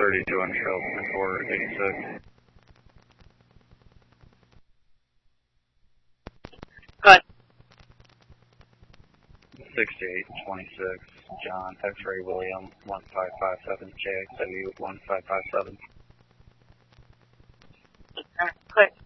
32 on show, 486. Good. 6826, John, X-Ray William, 1557, JXW 1557. Good.